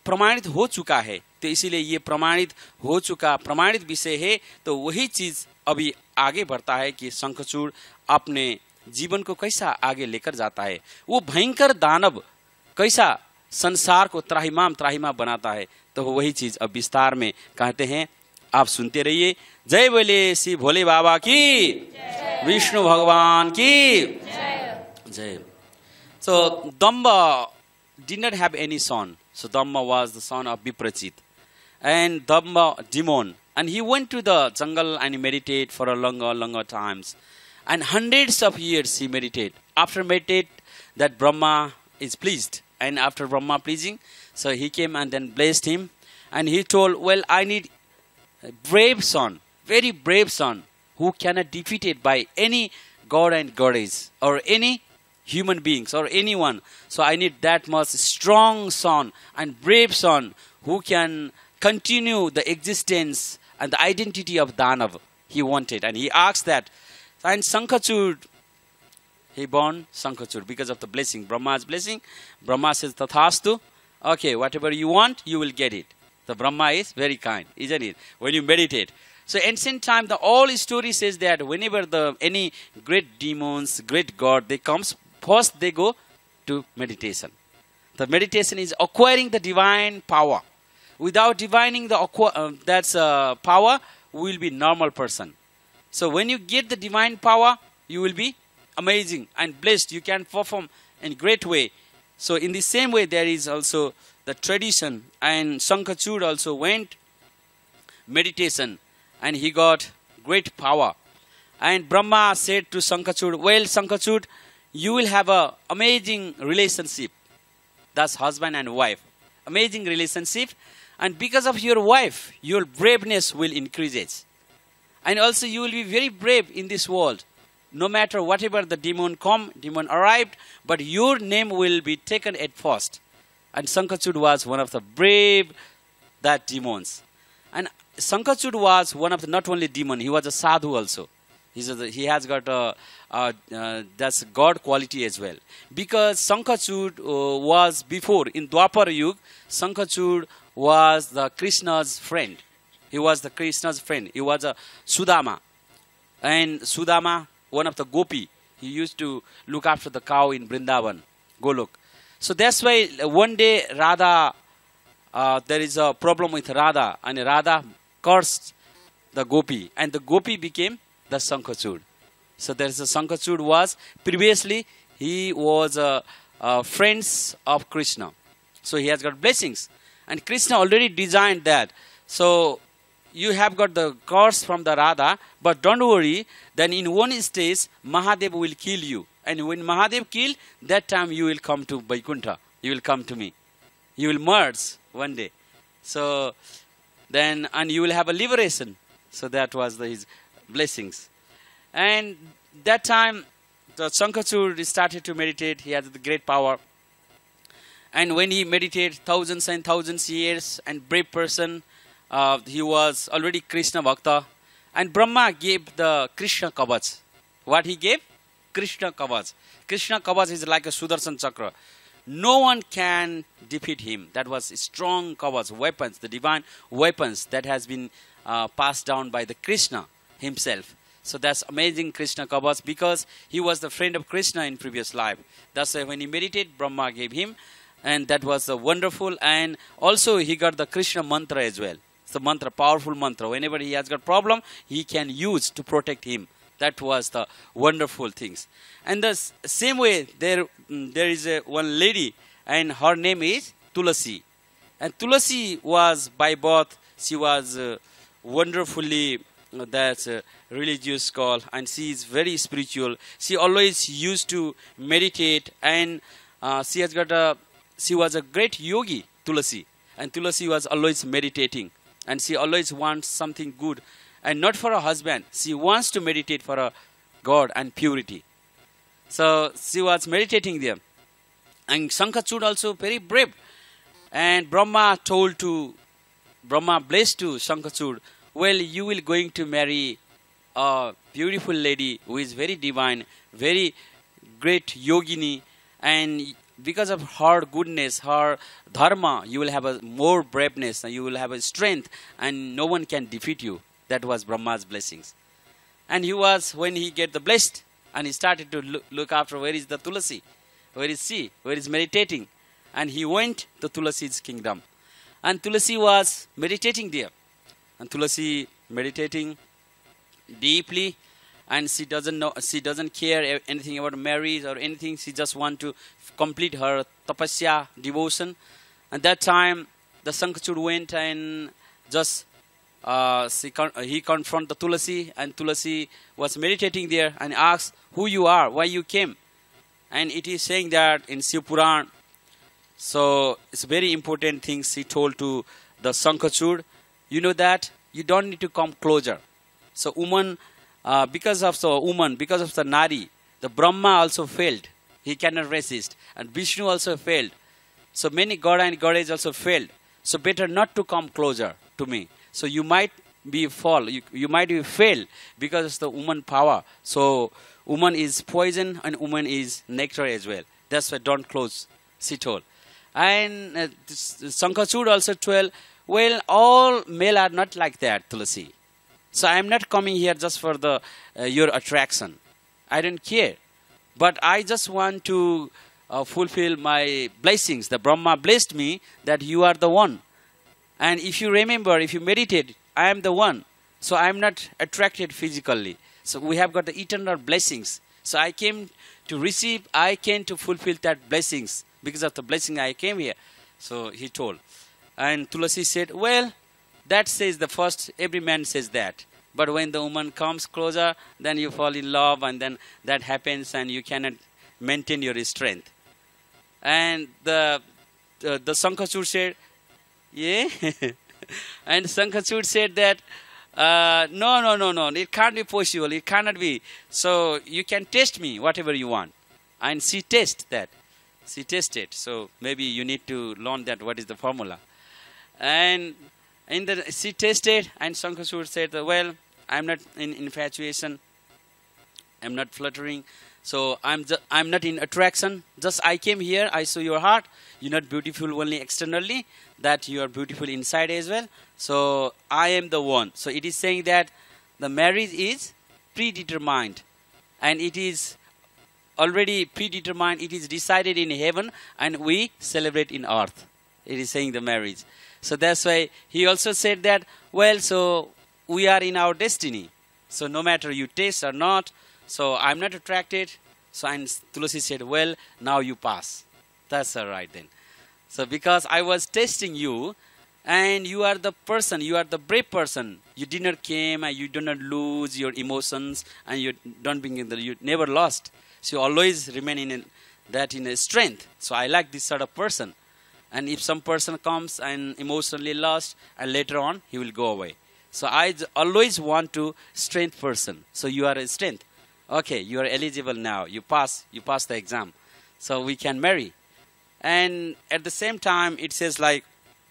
प्रमाणित हो चुका है, तो इसीलिए ये प्रमाणित हो चुका प्रमाणित विषय है। तो वही चीज अभी आगे बढ़ता है कि शंखचूड़ अपने जीवन को कैसा आगे लेकर जाता है, वो भयंकर दानव कैसा संसार को त्राहिमाम बनाता है। तो वही चीज अब विस्तार में कहते हैं, आप सुनते रहिए। जय बोले श्री भोले बाबा की, विष्णु भगवान की जय। So Damba did not have any son. So Damba was the son of Viprachit. And Damba demon. And he went to the jungle and he meditated for a longer times. And hundreds of years he meditated. After meditate, that Brahma is pleased. And after Brahma pleasing, so he came and then blessed him. And he told, well, I need a brave son, very brave son, who cannot be defeated by any god and goddess or any human beings or anyone. So I need that much strong son and brave son who can continue the existence and the identity of Danav. He wanted, and he asked that. And Sankhachud, he born Sankhachud because of the blessing, Brahma's blessing. Brahma says, Tathastu, okay, whatever you want, you will get it. The Brahma is very kind, isn't it? When you meditate. So ancient time, the all story says that whenever any great demons, great god, they comes, first they go to meditation. The meditation is acquiring the divine power. Without divining the power, we will be normal person. So when you get the divine power, you will be amazing and blessed. You can perform in great way. So in the same way, there is also the tradition. And Sankhachud also went meditation and he got great power. And Brahma said to Sankhachud, well, Sankhachud, you will have an amazing relationship. That's husband and wife. Amazing relationship. And because of your wife, your braveness will increase. And also you will be very brave in this world. No matter whatever the demon arrived, but your name will be taken at first. And Sankhachud was one of the brave that demons. And Sankhachud was one of the not only demon, he was a sadhu also. He has got that's God quality as well. Because Sankhachud was before, in Dwapar Yuga, Sankhachud was the Krishna's friend. He was the Krishna's friend. He was a Sudama. And Sudama, one of the gopi, he used to look after the cow in Vrindavan, Golok. So that's why one day Radha, there is a problem with Radha, and Radha cursed the gopi, and the gopi became the Sankhachud. So there is a Sankhachud was, previously he was friends of Krishna. So he has got blessings. And Krishna already designed that. So you have got the curse from the Radha, but don't worry, then in one stage, Mahadev will kill you. And when Mahadev kill, that time you will come to Vaikuntha. You will come to me. You will merge one day. So then, and you will have a liberation. So that was his blessings. And that time, the Sankhachud started to meditate. He had the great power. And when he meditated thousands and thousands years, and brave person, he was already Krishna Bhakta. And Brahma gave the Krishna Kavach. What he gave? Krishna Kavach. Krishna Kavach is like a Sudarshan Chakra. No one can defeat him. That was strong Kavach, weapons, the divine weapons that has been passed down by the Krishna himself. So that's amazing Krishna Kavach, because he was the friend of Krishna in previous life. That's why when he meditated, Brahma gave him. And that was wonderful. And also he got the Krishna mantra as well. It's the mantra, powerful mantra. Whenever he has got problem, he can use to protect him. That was the wonderful things. And the same way, there is one lady, and her name is Tulasi. And Tulasi was by birth, she was wonderfully that's a religious call, and she is very spiritual. She always used to meditate, and she was a great yogi, Tulasi. And Tulasi was always meditating, and she always wants something good, and not for a husband. She wants to meditate for a God and purity. So she was meditating there. And Sankhachud also very brave. And Brahma blessed to Sankhachud, well, you will going to marry a beautiful lady who is very divine, very great yogini, and because of her goodness, her dharma, you will have a more braveness, and you will have a strength, and no one can defeat you. That was Brahma's blessings. And he was, when he get the blessed, and he started to look after where is the Tulasi, where is she, where is meditating. And he went to Tulasi's kingdom. And Tulasi was meditating there. And Tulasi meditating deeply, and she doesn't know, she doesn't care anything about marriage or anything. She just want to complete her tapasya, devotion. And that time, the Shankachud went and just he confronted the Tulasi, and Tulasi was meditating there and asked, who you are, why you came. And it is saying that in Shiv Puran. So it's very important things he told to the Shankachud. You know that you don't need to come closer. So woman, because of the Nari, the Brahma also failed. He cannot resist. And Vishnu also failed. So many god and goddess also failed. So better not to come closer to me. So you might be fall. You might be fail because of the woman power. So woman is poison and woman is nectar as well. That's why don't close, she told. And Shankachud also told, well, all male are not like that, Tulasi. So I am not coming here just for the your attraction. I don't care. But I just want to fulfill my blessings. The Brahma blessed me that you are the one. And if you remember, if you meditate, I am the one. So I am not attracted physically. So we have got the eternal blessings. So I came to receive, I came to fulfill that blessings. Because of the blessing I came here. So he told. And Tulasi said, well, that says the first, every man says that. But when the woman comes closer, then you fall in love, and then that happens and you cannot maintain your strength. And the Shankachud said, yeah. And Shankachud said that, no, it can't be possible, it cannot be. So you can test me, whatever you want. And she tested that. She tested. So maybe you need to learn that what is the formula. And she tested, and Shankachud said, well, I'm not in infatuation. I'm not fluttering. So I'm not in attraction. Just I came here, I saw your heart. You're not beautiful only externally, that you are beautiful inside as well. So I am the one. So it is saying that the marriage is predetermined. And it is already predetermined. It is decided in heaven, and we celebrate in earth. It is saying the marriage. So that's why he also said that, well, so we are in our destiny. So no matter you taste or not, so I'm not attracted. So and Tulasi said, well, now you pass. That's all right then. So because I was testing you, and you are the person, you are the brave person. You did not came, and you do not lose your emotions, and you don't bring in you never lost. So you always remain in a strength. So I like this sort of person. And if some person comes and emotionally lost, and later on he will go away. So I always want to strength person. So you are a strength. Okay, you are eligible now. You pass the exam. So we can marry. And at the same time, it says like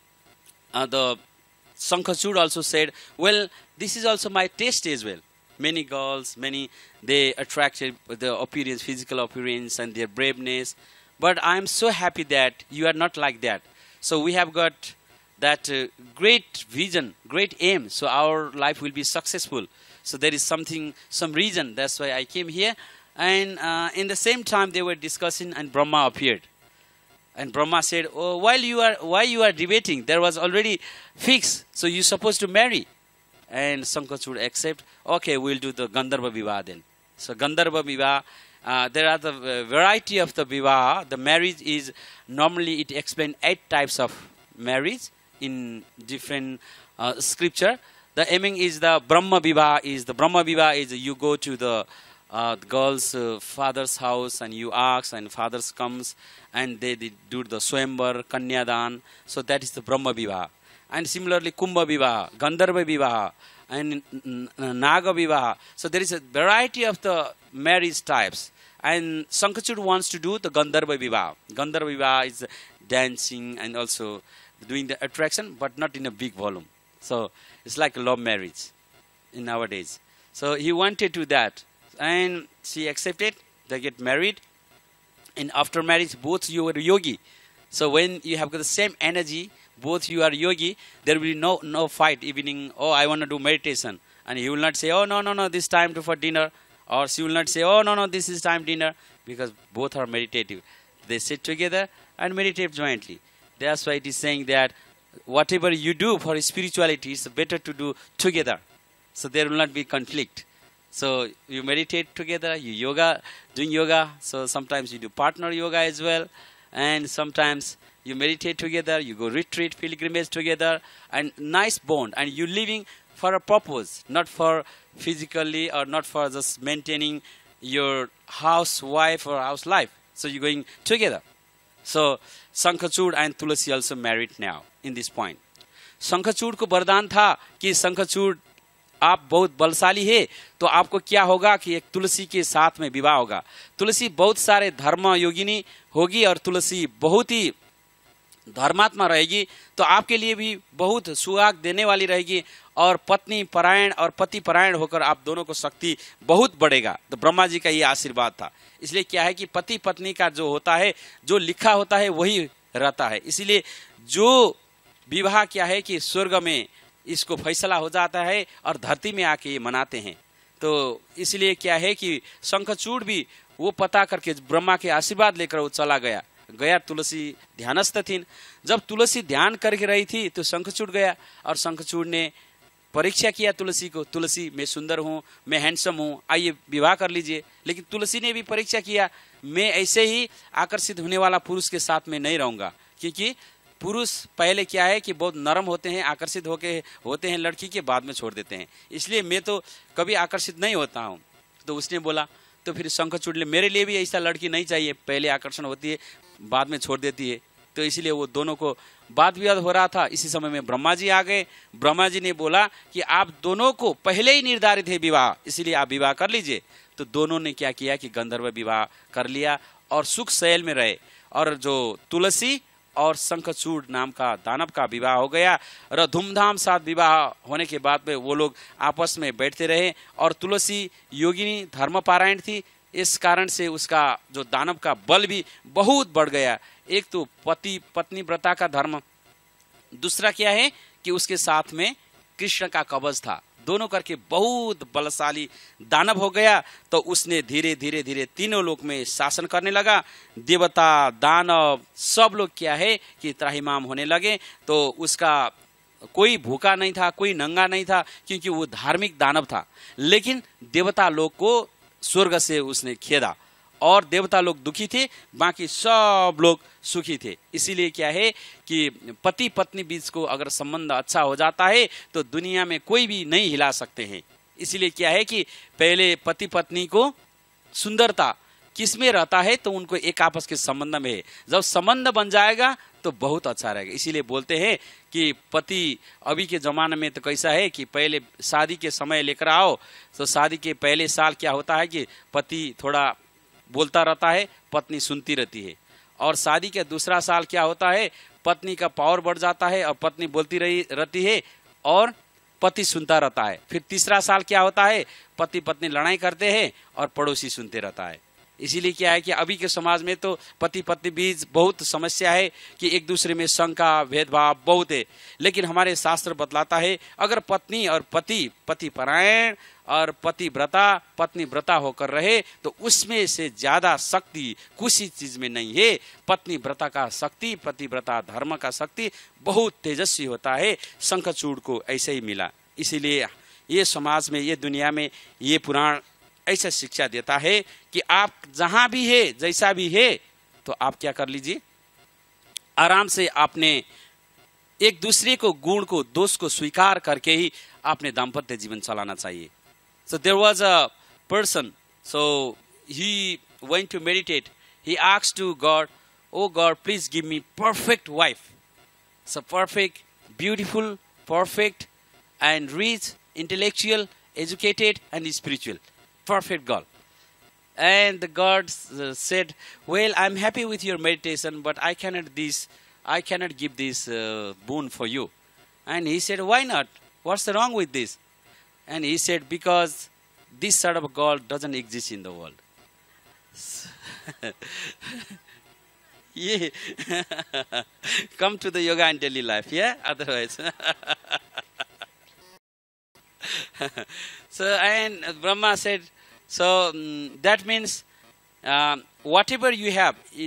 the Shankachud also said, well, this is also my taste as well. Many girls, they attracted the appearance, physical appearance, and their braveness. But I am so happy that you are not like that. So we have got that great vision, great aim. So our life will be successful. So there is some reason. That's why I came here. And in the same time they were discussing, and Brahma appeared. And Brahma said, oh, why you are debating? There was already fixed. So you're supposed to marry. And Shankachud accept. Okay, we'll do the Gandharva Vivaha then. So Gandharva Vivaha. There are the variety of the vivaha. The marriage is normally it explains 8 types of marriage in different scripture. The aiming is the Brahma Vivaha. Is you go to the girl's father's house and you ask, and fathers comes and they do the Swayamvar, Kanyadan. So that is the Brahma Vivaha. And similarly Kumbha Vivaha, Gandharva Vivaha, and Naga Vivaha. So there is a variety of the marriage types. And Shankachud wants to do the Gandharva Vivaha. Gandharva Vivaha is dancing and also doing the attraction, but not in a big volume. So it's like a love marriage in nowadays. So he wanted to that. And she accepted. They get married. in after marriage, both you are yogi. So when you have got the same energy, both you are yogi, there will be no fight evening. Oh, I want to do meditation, and he will not say, oh no, this time to for dinner, or she will not say, oh no, this is time dinner, because both are meditative. They sit together and meditate jointly. That's why it is saying that whatever you do for spirituality, it's better to do together. So there will not be conflict. So you meditate together, you doing yoga. So sometimes you do partner yoga as well. And sometimes you meditate together, you go retreat, pilgrimage together, and nice bond. And you living for a purpose, not for physically or not for just maintaining your housewife or house life. So you're going together. So Shankhachud and Tulsi also married now in this point. Shankhachud को वरदान था कि शंखचूड़ आप बहुत बलशाली है, तो आपको क्या होगा कि एक तुलसी के साथ में विवाह होगा। तुलसी बहुत सारे धर्म योगिनी होगी और तुलसी बहुत ही धर्मात्मा रहेगी, तो आपके लिए भी बहुत सुहाग देने वाली रहेगी और पत्नी परायण और पति परायण होकर आप दोनों को शक्ति बहुत बढ़ेगा। तो ब्रह्मा जी का ये आशीर्वाद था। इसलिए क्या है कि पति पत्नी का जो होता है, जो लिखा होता है वही रहता है। इसलिए जो विवाह क्या है कि स्वर्ग में इसको फैसला हो जाता है और धरती में आके ये मनाते हैं। तो इसलिए क्या है कि शंखचूड़ भी वो पता करके ब्रह्मा के आशीर्वाद लेकर वो चला गया। तुलसी ध्यानस्थ थी। जब तुलसी ध्यान करके रही थी तो शंखचूड़ गया और शंखचूड़ ने परीक्षा किया तुलसी को, तुलसी मैं सुंदर हूँ, मैं हैंडसम हूँ, आइए विवाह कर लीजिए। लेकिन तुलसी ने भी परीक्षा किया, मैं ऐसे ही आकर्षित होने वाला पुरुष के साथ में नहीं रहूंगा, क्योंकि पुरुष पहले क्या है कि बहुत नरम होते हैं, आकर्षित होते हैं लड़की के, बाद में छोड़ देते हैं। इसलिए मैं तो कभी आकर्षित नहीं होता हूँ। तो उसने बोला, तो फिर शंखचूड़ ने मेरे लिए भी ऐसा लड़की नहीं चाहिए, पहले आकर्षण होती है बाद में छोड़ देती है। तो इसलिए वो दोनों को वाद विवाद हो रहा था। इसी समय में ब्रह्मा जी आ गए। ब्रह्मा जी ने बोला कि आप दोनों को पहले ही निर्धारित है विवाह, इसलिए आप विवाह कर लीजिए। तो दोनों ने क्या किया कि गंधर्व विवाह कर लिया और सुख शैल में रहे। और जो तुलसी और शंखचूड़ नाम का दानव का विवाह हो गया और धूमधाम साथ विवाह होने के बाद में वो लोग आपस में बैठते रहे। और तुलसी योगिनी धर्मपारायण थी, इस कारण से उसका जो दानव का बल भी बहुत बढ़ गया। एक तो पति पत्नी व्रता का धर्म, दूसरा क्या है कि उसके साथ में कृष्ण का कवच था, दोनों करके बहुत बलशाली दानव हो गया। तो उसने धीरे धीरे तीनों लोक में शासन करने लगा। देवता दानव सब लोग क्या है कि त्राहिमाम होने लगे। तो उसका कोई भूखा नहीं था, कोई नंगा नहीं था, क्योंकि वो धार्मिक दानव था। लेकिन देवता लोग को स्वर्ग से उसने खेदा और देवता लोग दुखी थे, बाकी सब लोग सुखी थे। इसीलिए क्या है कि पति पत्नी बीच को अगर संबंध अच्छा हो जाता है तो दुनिया में कोई भी नहीं हिला सकते हैं। इसीलिए क्या है कि पहले पति पत्नी को सुंदरता किसमें रहता है, तो उनको एक आपस के संबंध में है। जब संबंध बन जाएगा तो बहुत अच्छा रहेगा। इसीलिए बोलते हैं कि पति अभी के जमाने में तो कैसा है कि पहले शादी के समय लेकर आओ, तो शादी के पहले साल क्या होता है कि पति थोड़ा बोलता रहता है, पत्नी सुनती रहती है। और शादी के दूसरा साल क्या होता है, पत्नी का पावर बढ़ जाता है और पत्नी बोलती रहती है और पति सुनता रहता है। फिर तीसरा साल क्या होता है, पति पत्नी लड़ाई करते हैं और पड़ोसी सुनते रहता है। इसीलिए क्या है कि अभी के समाज में तो पति पत्नी बीच बहुत समस्या है कि एक दूसरे में शंका भेदभाव बहुत है। लेकिन हमारे शास्त्र बतलाता है अगर पत्नी और पति परायण और पत्नी व्रता होकर रहे तो उसमें से ज्यादा शक्ति किसी चीज में नहीं है। पत्नी व्रता का शक्ति, पति व्रता धर्म का शक्ति बहुत तेजस्वी होता है। शंखचूड़ को ऐसे ही मिला। इसीलिए ये समाज में, ये दुनिया में, ये पुराण ऐसा शिक्षा देता है कि आप जहां भी है, जैसा भी है, तो आप क्या कर लीजिए, आराम से आपने एक दूसरे को गुण को दोष को स्वीकार करके ही आपने दाम्पत्य जीवन चलाना चाहिए। So there was a person, so he went to meditate. He asked to God, "Oh God, please give me perfect wife." So perfect, beautiful, perfect, and rich, intellectual, educated, and spiritual. Perfect girl. And the God said, "Well, I'm happy with your meditation, but I cannot give this boon for you." And he said, "Why not? What's wrong with this?" And he said, "Because this sort of girl doesn't exist in the world." Yeah. Come to the yoga in daily life, yeah? Otherwise. So, and Brahma said, so that means whatever you have,